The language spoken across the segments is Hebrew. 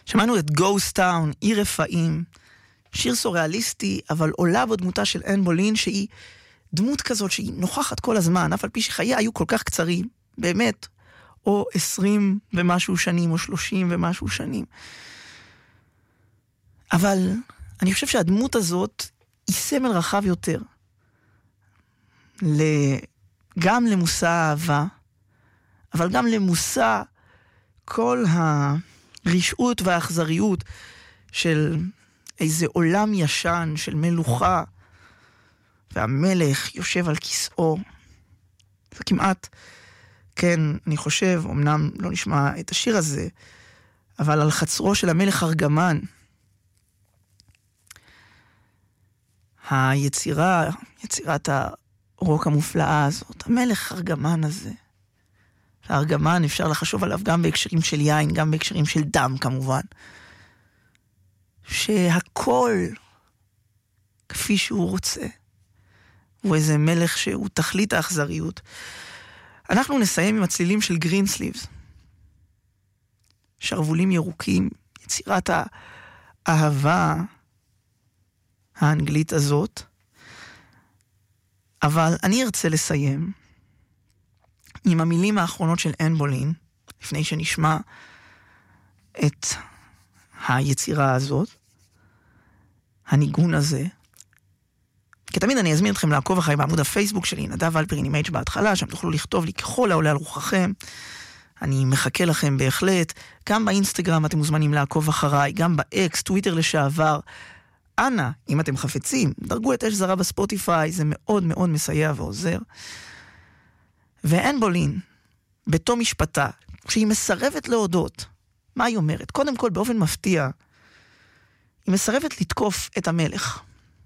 שמענו את Ghost Town, עיר רפאים, שיר סוריאליסטי, אבל עולה בו דמותה של אן בולין, שהיא דמות כזאת שהיא נוכחת כל הזמן, אף על פי שחייה היו כל כך קצרים, באמת, או 20 ומשהו שנים, או 30 ומשהו שנים. אבל אני חושב שהדמות הזאת היא סמל רחב יותר, גם למושא האהבה, אבל גם למושא כל הרשעות והאכזריות של איזה עולם ישן, של מלוכה, והמלך יושב על כיסאו. זה כמעט, כן, אני חושב, אמנם לא נשמע את השיר הזה, אבל על חצרו של המלך ארגמן. יצירת הרוק המופלאה הזאת, המלך ארגמן הזה. הארגמן אפשר לחשוב עליו גם בהקשרים של יין, גם בהקשרים של דם כמובן. שהכל כפי שהוא רוצה. הוא איזה מלך שהוא תכלית האכזריות. אנחנו נסיים עם הצלילים של גרינסליבס. שרבולים ירוקים, יצירת האהבה האנגלית הזאת. אבל אני ארצה לסיים עם המילים האחרונות של אן בולין, לפני שנשמע את היצירה הזאת, הניגון הזה. כתמיד אני אזמין אתכם לעקוב אחרי בעמוד הפייסבוק שלי, נדב אלפרין עם H בהתחלה, שם תוכלו לכתוב לי ככל העולה על רוחכם. אני מחכה לכם בהחלט. גם באינסטגרם אתם מוזמנים לעקוב אחריי, גם באקס, טוויטר לשעבר. אנא, אם אתם חפצים, דרגו את אש זרה בספוטיפיי, זה מאוד מאוד מסייע ועוזר. ואן בולין, בתום משפטה, כשהיא מסרבת להודות, מה היא אומרת? קודם כל, באופן מפתיע, היא מסרבת לתקוף את המלך,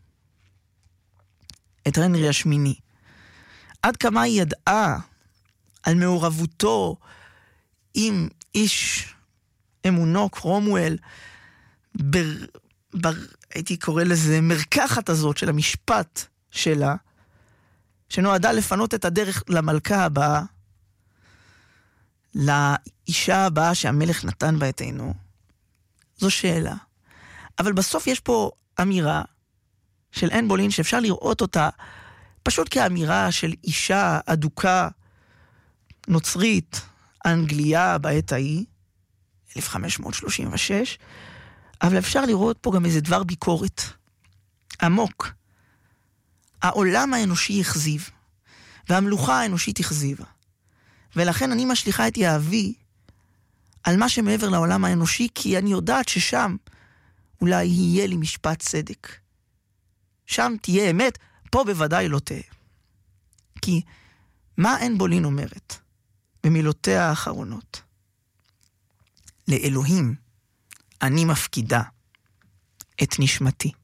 את הנרי השמיני. עד כמה היא ידעה על מעורבותו עם איש אמונו, קרומואל, הייתי קורא לזה מרקחת הזאת של המשפט שלה, שנועדה לפנות את הדרך למלכה הבאה, לאישה הבאה שהמלך נתן בה את עינו. זו שאלה. אבל בסוף יש פה אמירה של אן בולין שאפשר לראות אותה פשוט כאמירה של אישה אדוקה, נוצרית, אנגליה בעת ההיא, 1536, אבל אפשר לראות פה גם איזה דבר ביקורת עמוק. העולם האנושי הכזיב, והמלוכה האנושית הכזיבה. ולכן אני משליחה את יהבי על מה שמעבר לעולם האנושי, כי אני יודעת ששם אולי יהיה לי משפט צדק. שם תהיה אמת, פה בוודאי לא תהיה. כי מה אן בולין אומרת במילותיה האחרונות? לאלוהים אני מפקידה את נשמתי.